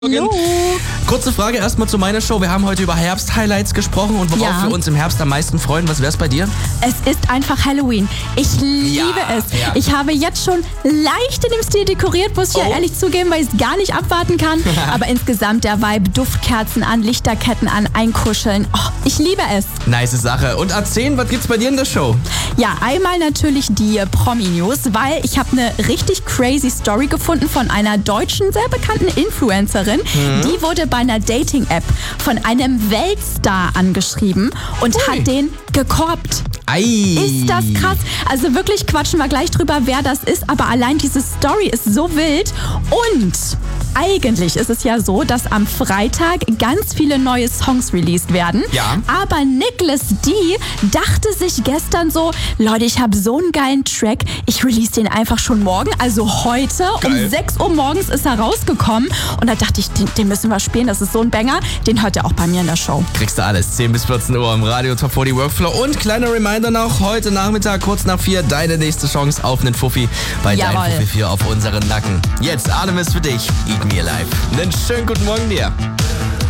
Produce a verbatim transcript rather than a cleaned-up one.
Hallo. Kurze Frage erstmal zu meiner Show. Wir haben heute über Herbst-Highlights gesprochen und worauf Ja. wir uns im Herbst am meisten freuen. Was wär's bei dir? Es ist einfach Halloween. Ich liebe Ja, es. ja. Ich habe jetzt schon leicht in dem Stil dekoriert, muss ich Oh. ja ehrlich zugeben, weil ich es gar nicht abwarten kann. Aber insgesamt der Vibe, Duftkerzen an, Lichterketten an, einkuscheln. Oh, ich liebe es. Nice Sache. Und erzählen, was gibt's bei dir in der Show? Ja, einmal natürlich die äh, Promi-News, weil ich habe eine richtig crazy Story gefunden von einer deutschen, sehr bekannten Influencerin. Die wurde bei einer Dating-App von einem Weltstar angeschrieben und Ui. hat den gekorbt. Ei. Ist das krass? Also wirklich quatschen wir gleich drüber, wer das ist, aber allein diese Story ist so wild. Und eigentlich ist es ja so, dass am Freitag ganz viele neue Songs released werden. Ja. Aber Nicholas D. dachte sich gestern so, Leute, ich habe so einen geilen Track, ich release den einfach schon morgen, also heute. Geil. Um sechs Uhr morgens ist er rausgekommen und da dachte ich, den, den müssen wir spielen, das ist so ein Banger, den hört ihr auch bei mir in der Show. Kriegst du alles. zehn bis vierzehn Uhr im Radio Top vierzig Workflow. Und kleiner Reminder noch, heute Nachmittag, kurz nach vier, deine nächste Chance auf einen Fuffi bei Jawohl. Dein Fuffi vier auf unseren Nacken. Jetzt Artemis für dich. Eat Me Alive. Einen schönen guten Morgen dir.